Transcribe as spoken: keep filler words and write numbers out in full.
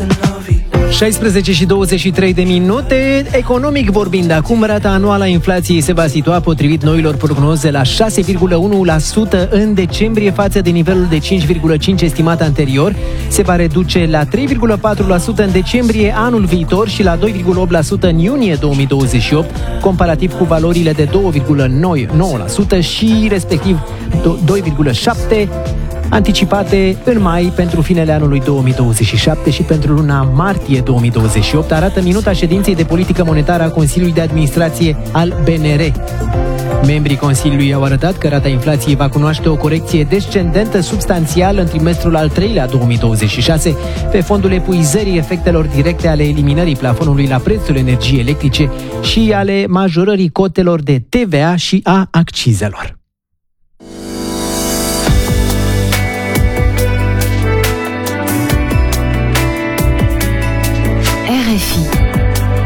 șaisprezece și douăzeci și trei de minute. Economic vorbind, acum rata anuală a inflației se va situa, potrivit noilor prognoze, la șase virgulă unu la sută în decembrie față de nivelul de cinci virgulă cinci la sută estimat anterior. Se va reduce la trei virgulă patru la sută în decembrie anul viitor și la doi virgulă opt la sută în iunie două mii douăzeci și opt, comparativ cu valorile de doi virgulă nouă la sută și respectiv doi virgulă șapte la sută anticipate în mai pentru finele anului două mii douăzeci și șapte și pentru luna martie două mii douăzeci și opt, arată minuta ședinței de politică monetară a Consiliului de Administrație al B N R. Membrii Consiliului au arătat că rata inflației va cunoaște o corecție descendentă substanțială în trimestrul al treilea două mii douăzeci și șase, pe fondul epuizării efectelor directe ale eliminării plafonului la prețul energiei electrice și ale majorării cotelor de T V A și a accizelor. R F I